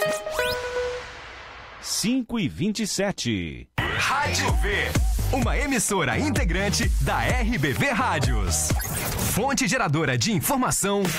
5h27. Rádio V, uma emissora integrante da RBV Rádios. Fonte geradora de informação